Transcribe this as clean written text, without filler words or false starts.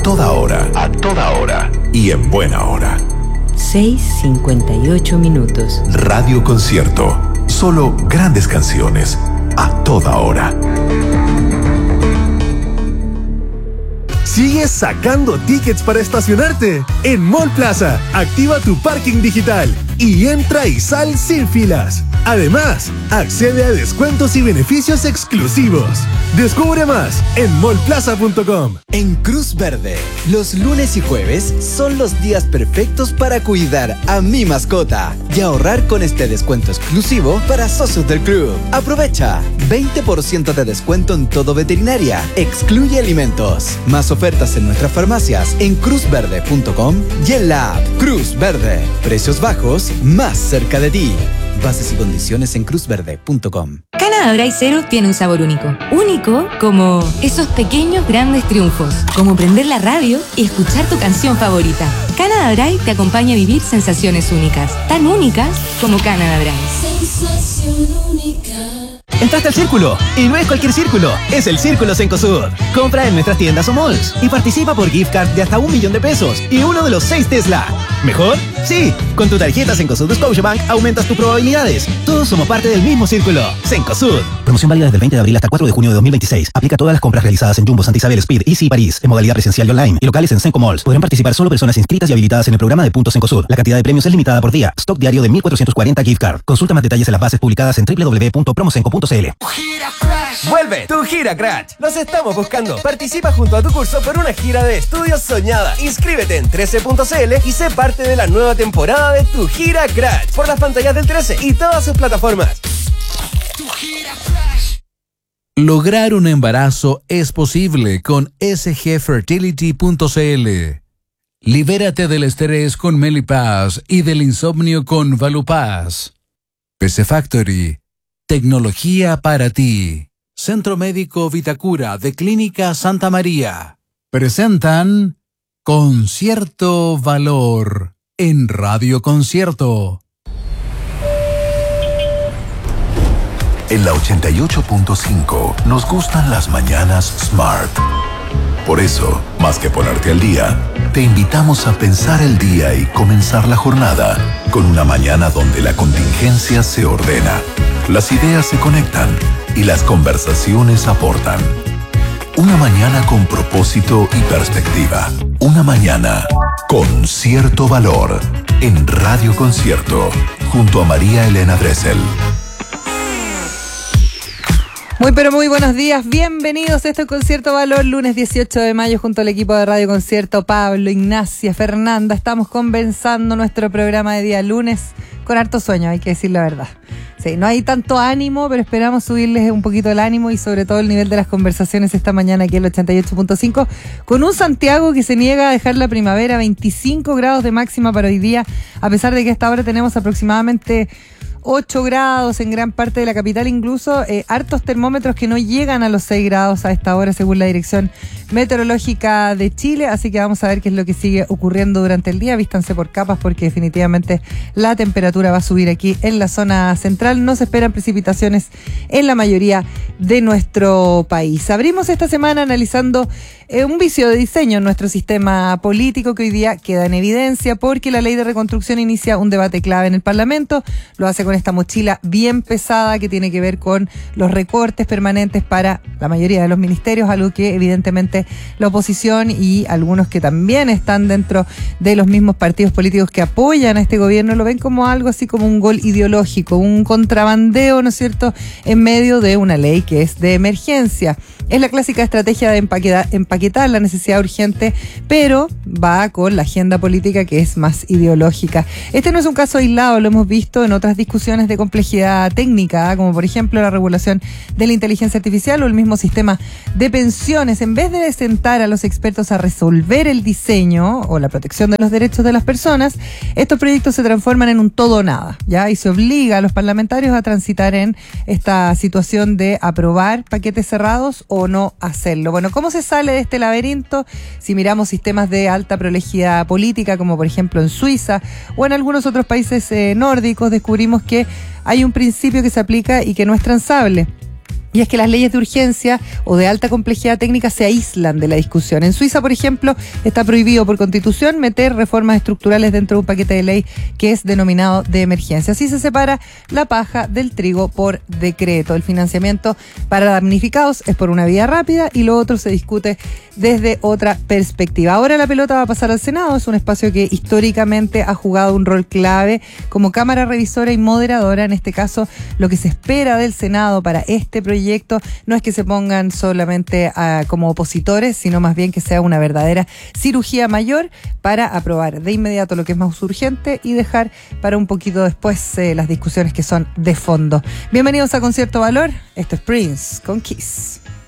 toda hora y en buena hora. 6:58 minutos. Radio Concierto. Solo grandes canciones a toda hora. Sigues sacando tickets para estacionarte. En Mall Plaza, activa tu parking digital y entra y sal sin filas. Además, accede a descuentos y beneficios exclusivos. Descubre más en mallplaza.com. En Cruz Verde, los lunes y jueves son los días perfectos para cuidar a mi mascota y ahorrar con este descuento exclusivo para socios del club. Aprovecha 20% de descuento en todo veterinaria, excluye alimentos. Más ofertas en nuestras farmacias en cruzverde.com y en la app Cruz Verde. Precios bajos más cerca de ti. Bases y condiciones en cruzverde.com. Canada Dry Zero tiene un sabor único. Único como esos pequeños grandes triunfos. Como prender la radio y escuchar tu canción favorita. Canada Dry te acompaña a vivir sensaciones únicas. Tan únicas como Canada Dry. Sensación única. Entraste al Círculo, y no es cualquier círculo, es el Círculo Cencosud. Compra en nuestras tiendas o malls y participa por gift card de hasta $1.000.000 y uno de los 6 Tesla. ¿Mejor? Sí, con tu tarjeta Cencosud Scotiabank aumentas tus probabilidades. Todos somos parte del mismo círculo. Cencosud. Promoción válida desde el 20 de abril hasta el 4 de junio de 2026. Aplica a todas las compras realizadas en Jumbo, Santa Isabel, Speed, Easy y París, en modalidad presencial y online, y locales en Cenco Malls. Podrán participar solo personas inscritas y habilitadas en el programa de Puntos Cencosud. La cantidad de premios es limitada por día. Stock diario de 1.440 gift card. Consulta más detalles en las bases publicadas en www.promocenco.cl. ¡Vuelve tu Gira Crash! ¡Los estamos buscando! Participa junto a tu curso por una gira de estudios soñada. Inscríbete en 13.cl y sé parte de la nueva temporada de tu Gira Crash por las pantallas del 13 y todas sus plataformas. Lograr un embarazo es posible con sgfertility.cl. Libérate del estrés con Melipaz y del insomnio con Valupaz. PC Factory. Tecnología para ti. Centro Médico Vitacura de Clínica Santa María. Presentan Concierto Valor en Radio Concierto. En la 88.5 nos gustan las mañanas Smart. Por eso, más que ponerte al día, te invitamos a pensar el día y comenzar la jornada con una mañana donde la contingencia se ordena, las ideas se conectan y las conversaciones aportan. Una mañana con propósito y perspectiva. Una mañana con cierto valor en Radio Concierto, junto a María Elena Dressel. Muy pero muy buenos días, bienvenidos a este Concierto Valor, lunes 18 de mayo junto al equipo de Radio Concierto, Pablo, Ignacia, Fernanda. Estamos comenzando nuestro programa de día lunes con harto sueño, hay que decir la verdad. Sí, no hay tanto ánimo, pero esperamos subirles un poquito el ánimo y sobre todo el nivel de las conversaciones esta mañana aquí en el 88.5 con un Santiago que se niega a dejar la primavera, 25 grados de máxima para hoy día, a pesar de que a esta hora tenemos aproximadamente 8 grados en gran parte de la capital, incluso hartos termómetros que no llegan a los 6 grados a esta hora según la Dirección Meteorológica de Chile, así que vamos a ver qué es lo que sigue ocurriendo durante el día. Vístanse por capas porque definitivamente la temperatura va a subir aquí en la zona central. No se esperan precipitaciones en la mayoría de nuestro país. Abrimos esta semana analizando un vicio de diseño en nuestro sistema político que hoy día queda en evidencia porque la ley de reconstrucción inicia un debate clave en el Parlamento. Lo hace con esta mochila bien pesada que tiene que ver con los recortes permanentes para la mayoría de los ministerios, algo que evidentemente la oposición y algunos que también están dentro de los mismos partidos políticos que apoyan a este gobierno lo ven como algo así como un gol ideológico, un contrabandeo, ¿no es cierto?, en medio de una ley que es de emergencia. Es la clásica estrategia de empaquetar la necesidad urgente, pero va con la agenda política que es más ideológica. Este no es un caso aislado, lo hemos visto en otras discusiones de complejidad técnica, como por ejemplo la regulación de la inteligencia artificial o el mismo sistema de pensiones. En vez de sentar a los expertos a resolver el diseño o la protección de los derechos de las personas, estos proyectos se transforman en un todo o nada, ¿ya? Y se obliga a los parlamentarios a transitar en esta situación de aprobar paquetes cerrados o no hacerlo. Bueno, ¿cómo se sale de este laberinto? Si miramos sistemas de alta prolejidad política, como por ejemplo en Suiza o en algunos otros países nórdicos, descubrimos que hay un principio que se aplica y que no es transable. Y es que las leyes de urgencia o de alta complejidad técnica se aíslan de la discusión. En Suiza, por ejemplo, está prohibido por constitución meter reformas estructurales dentro de un paquete de ley que es denominado de emergencia. Así se separa la paja del trigo por decreto. El financiamiento para damnificados es por una vía rápida y lo otro se discute desde otra perspectiva. Ahora la pelota va a pasar al Senado. Es un espacio que históricamente ha jugado un rol clave como cámara revisora y moderadora. En este caso, lo que se espera del Senado para este proyecto no es que se pongan solamente como opositores, sino más bien que sea una verdadera cirugía mayor para aprobar de inmediato lo que es más urgente y dejar para un poquito después las discusiones que son de fondo. Bienvenidos a Concierto Valor. Esto es Prince con Kiss.